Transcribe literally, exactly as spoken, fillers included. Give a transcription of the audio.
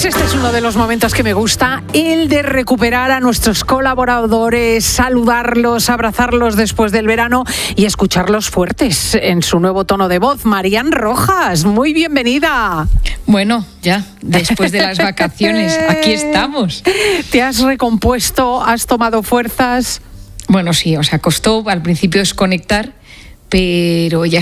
Pues este es uno de los momentos que me gusta, el de recuperar a nuestros colaboradores, saludarlos, abrazarlos después del verano y escucharlos fuertes en su nuevo tono de voz. Marían Rojas, muy bienvenida. Bueno, ya, después de las vacaciones, aquí estamos. ¿Te has recompuesto? ¿Has tomado fuerzas? Bueno, sí, o sea, costó al principio desconectar, pero ya